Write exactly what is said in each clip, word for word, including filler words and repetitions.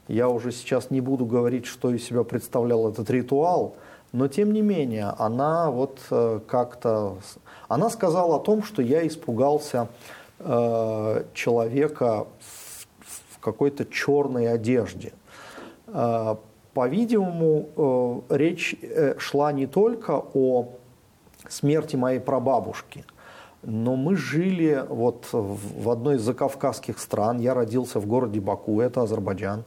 Я уже сейчас не буду говорить, что из себя представлял этот ритуал, но тем не менее, она вот как-то... Она сказала о том, что я испугался э, человека в, в какой-то черной одежде. Э, по-видимому, э, речь шла не только о смерти моей прабабушки, но мы жили вот в одной из закавказских стран. Я родился в городе Баку, это Азербайджан.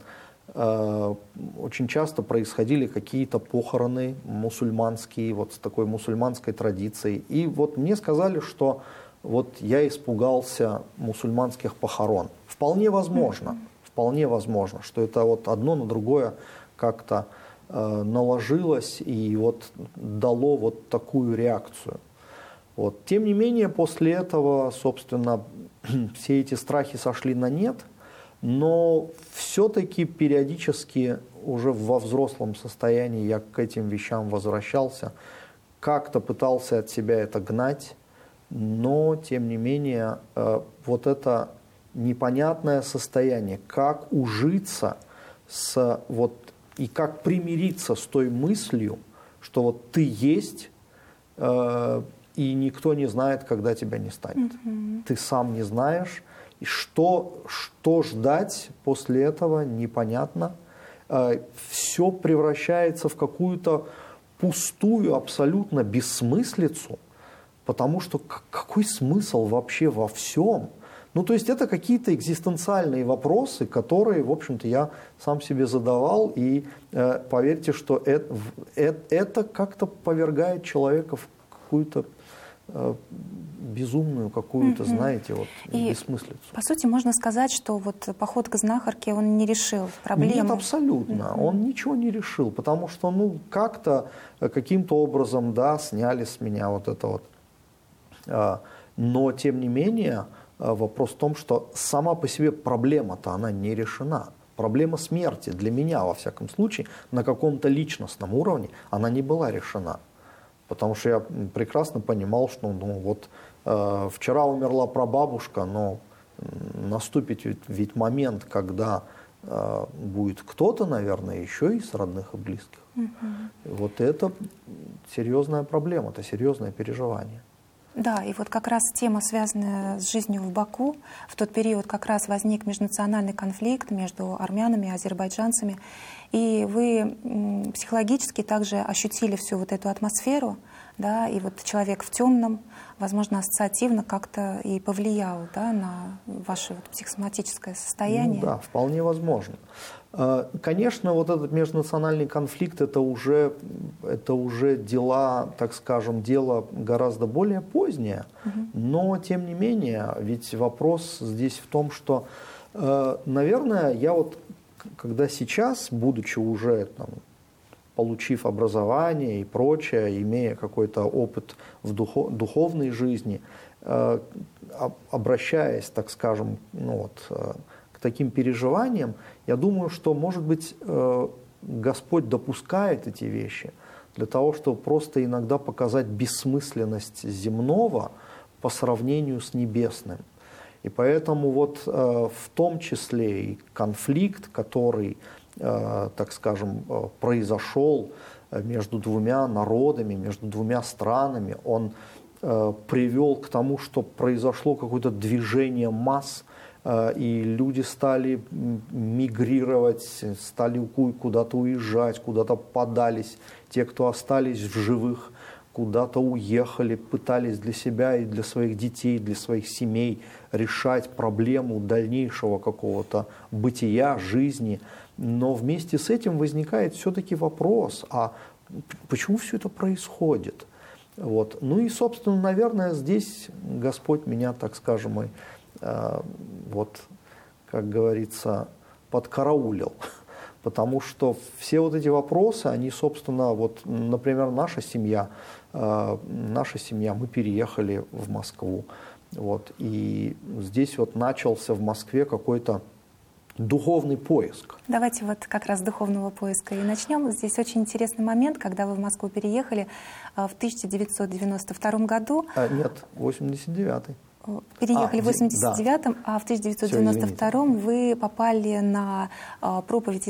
Очень часто происходили какие-то похороны мусульманские, вот с такой мусульманской традицией. И вот мне сказали, что вот я испугался мусульманских похорон. Вполне возможно, вполне возможно, что это вот одно на другое как-то э, наложилось и вот дало вот такую реакцию. Вот. Тем не менее, после этого, собственно, все эти страхи сошли на нет. Но все-таки периодически уже во взрослом состоянии я к этим вещам возвращался, как-то пытался от себя это гнать, но тем не менее вот это непонятное состояние, как ужиться с, вот, и как примириться с той мыслью, что вот ты есть, э, и никто не знает, когда тебя не станет. Mm-hmm. Ты сам не знаешь. И что, что ждать после этого, непонятно. Все превращается в какую-то пустую абсолютно бессмыслицу, потому что какой смысл вообще во всем? Ну, то есть это какие-то экзистенциальные вопросы, которые, в общем-то, я сам себе задавал, и э, поверьте, что это, это, это как-то повергает человека в какую-то безумную какую-то, mm-hmm. знаете, вот и, бессмыслицу. По сути, можно сказать, что вот поход к знахарке, он не решил проблему. Нет, абсолютно. Mm-hmm. Он ничего не решил, потому что, ну, как-то, каким-то образом, да, сняли с меня вот это вот. Но, тем не менее, вопрос в том, что сама по себе проблема-то, она не решена. Проблема смерти для меня, во всяком случае, на каком-то личностном уровне, она не была решена. Потому что я прекрасно понимал, что ну, вот, э, вчера умерла прабабушка, но наступит ведь, ведь момент, когда э, будет кто-то, наверное, еще из родных и близких. Mm-hmm. Вот это серьезная проблема, это серьезное переживание. Да, и вот как раз тема, связанная с жизнью в Баку, в тот период как раз возник межнациональный конфликт между армянами и азербайджанцами. И вы психологически также ощутили всю вот эту атмосферу, да, и вот человек в темном, возможно, ассоциативно как-то и повлиял, да, на ваше вот психосоматическое состояние. Ну, да, вполне возможно. Конечно, вот этот межнациональный конфликт это уже, это уже дела, так скажем, дело гораздо более позднее, угу. но тем не менее, ведь вопрос здесь в том, что, наверное, я вот когда сейчас, будучи уже там, получив образование и прочее, имея какой-то опыт в духов, духовной жизни, э, обращаясь, так скажем, ну вот, э, к таким переживаниям, я думаю, что, может быть, э, Господь допускает эти вещи для того, чтобы просто иногда показать бессмысленность земного по сравнению с небесным. И поэтому вот э, в том числе и конфликт, который, э, так скажем, э, произошел между двумя народами, между двумя странами, он э, привел к тому, что произошло какое-то движение масс, э, и люди стали мигрировать, стали куда-то уезжать, куда-то подались. Те, кто остались в живых, куда-то уехали, пытались для себя и для своих детей, для своих семей решать проблему дальнейшего какого-то бытия, жизни. Но вместе с этим возникает все-таки вопрос, а почему все это происходит? Вот. Ну и, собственно, наверное, здесь Господь меня, так скажем, и, э, вот, как говорится, подкараулил. Потому что все вот эти вопросы, они, собственно, вот, например, наша семья, э, наша семья, мы переехали в Москву, вот, и здесь вот начался в Москве какой-то духовный поиск. Давайте вот как раз с духовного поиска и начнем. Здесь очень интересный момент, когда вы в Москву переехали в тысяча девятьсот девяносто втором году. А, нет, восемьдесят девятый. Переехали а, в восемьдесят девятом, да. А в тысяча девятьсот девяносто втором Все, вы попали на проповедь